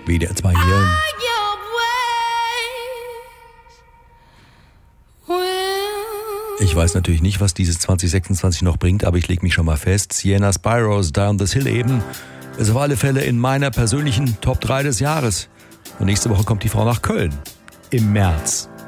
WDR 2 hier. Ich weiß natürlich nicht, was dieses 2026 noch bringt, aber ich lege mich schon mal fest. Sienna Spiros, Down This Hill eben, ist auf alle Fälle in meiner persönlichen Top 3 des Jahres. Und nächste Woche kommt die Frau nach Köln. Im März.